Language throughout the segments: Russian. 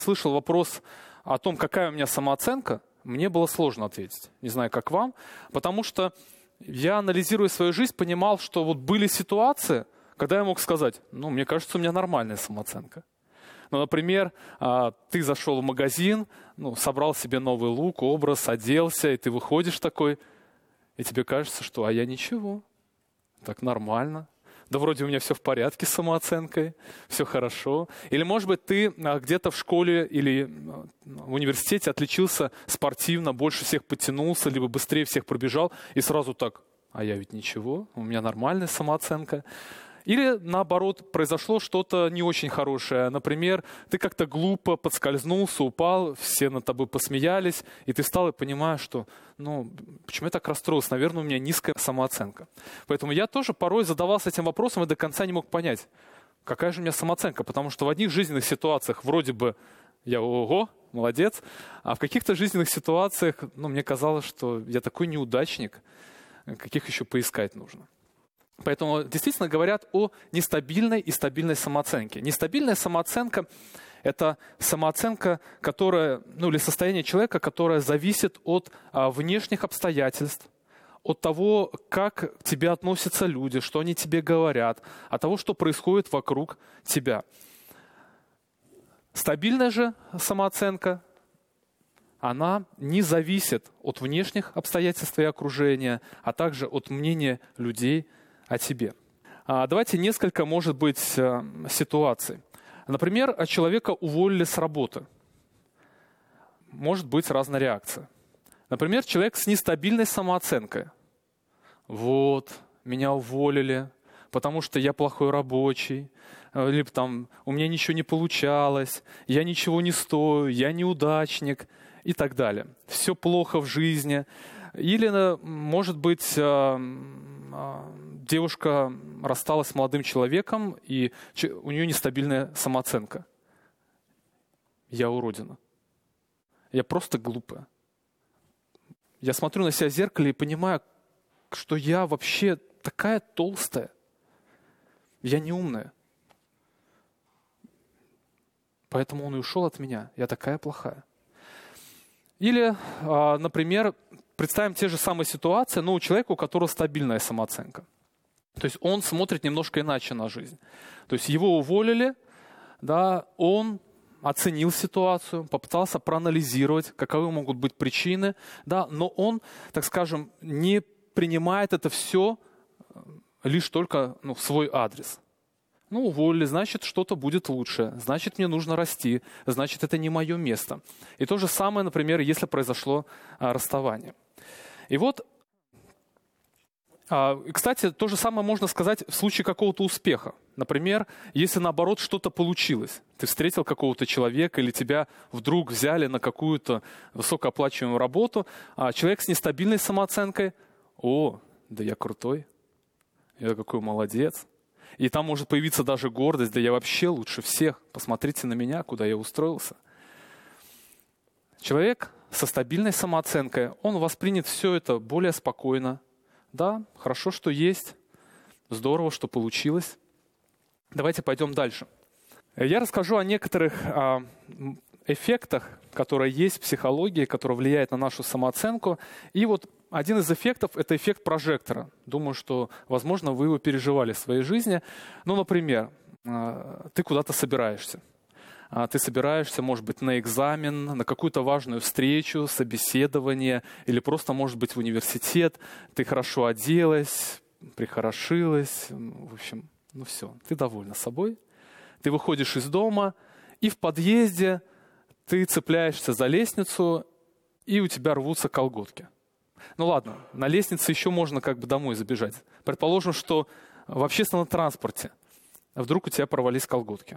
Слышал вопрос о том, какая у меня самооценка, мне было сложно ответить. Не знаю, как вам, потому что я, анализируя свою жизнь, понимал, что вот были ситуации, когда я мог сказать, мне кажется, у меня нормальная самооценка. Например, ты зашел в магазин, собрал себе новый лук, образ, оделся, и ты выходишь такой, и тебе кажется, что я ничего, так нормально. Да вроде у меня все в порядке с самооценкой, все хорошо. Или, может быть, ты где-то в школе или в университете отличился спортивно, больше всех подтянулся, либо быстрее всех пробежал, и сразу так, я ведь ничего, у меня нормальная самооценка. Или, наоборот, произошло что-то не очень хорошее. Например, ты как-то глупо подскользнулся, упал, все над тобой посмеялись, и ты встал и понимаешь, что, почему я так расстроился? Наверное, у меня низкая самооценка. Поэтому я тоже порой задавался этим вопросом и до конца не мог понять, какая же у меня самооценка. Потому что в одних жизненных ситуациях вроде бы я ого, молодец, а в каких-то жизненных ситуациях, мне казалось, что я такой неудачник, каких еще поискать нужно. Поэтому действительно говорят о нестабильной и стабильной самооценке. Нестабильная самооценка – это самооценка, которая, или состояние человека, которое зависит от внешних обстоятельств, от того, как к тебе относятся люди, что они тебе говорят, от того, что происходит вокруг тебя. Стабильная же самооценка, она не зависит от внешних обстоятельств и окружения, а также от мнения людей о тебе. Давайте несколько, может быть, ситуаций. Например, человека уволили с работы. Может быть разная реакция. Например, человек с нестабильной самооценкой. Меня уволили, потому что я плохой рабочий, либо у меня ничего не получалось, я ничего не стою, я неудачник и так далее. Все плохо в жизни. Или, может быть, девушка рассталась с молодым человеком, и у нее нестабильная самооценка. Я уродина. Я просто глупая. Я смотрю на себя в зеркале и понимаю, что я вообще такая толстая. Я не умная. Поэтому он и ушел от меня. Я такая плохая. Или, например, представим те же самые ситуации, но у человека, у которого стабильная самооценка. То есть он смотрит немножко иначе на жизнь. То есть его уволили, он оценил ситуацию, попытался проанализировать, каковы могут быть причины, но он, так скажем, не принимает это все лишь только в свой адрес. Уволили, значит, что-то будет лучше, значит, мне нужно расти, значит, это не мое место. И то же самое, например, если произошло расставание. И кстати, то же самое можно сказать в случае какого-то успеха. Например, если наоборот что-то получилось. Ты встретил какого-то человека или тебя вдруг взяли на какую-то высокооплачиваемую работу, а человек с нестабильной самооценкой, да я крутой, я какой молодец. И там может появиться даже гордость, да я вообще лучше всех, посмотрите на меня, куда я устроился. Человек со стабильной самооценкой, он воспринят все это более спокойно. Да, хорошо, что есть, здорово, что получилось. Давайте пойдем дальше. Я расскажу о некоторых эффектах, которые есть в психологии, которые влияют на нашу самооценку. И один из эффектов – это эффект прожектора. Думаю, что, возможно, вы его переживали в своей жизни. Например, ты куда-то собираешься. Ты собираешься, может быть, на экзамен, на какую-то важную встречу, собеседование, или просто, может быть, в университет. Ты хорошо оделась, прихорошилась. В общем, все, ты довольна собой. Ты выходишь из дома, и в подъезде ты цепляешься за лестницу, и у тебя рвутся колготки. Ладно, на лестнице еще можно домой забежать. Предположим, что в общественном транспорте вдруг у тебя порвались колготки.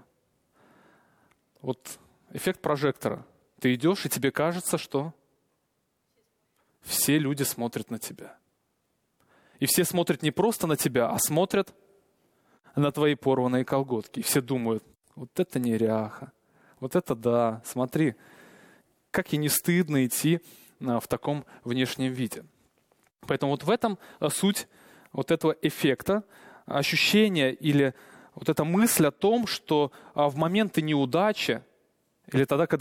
Эффект прожектора. Ты идешь, и тебе кажется, что все люди смотрят на тебя. И все смотрят не просто на тебя, а смотрят на твои порванные колготки. И все думают, это неряха, это да, смотри, как ей не стыдно идти в таком внешнем виде. Поэтому в этом суть этого эффекта, ощущение или эта мысль о том, что в моменты неудачи или тогда, когда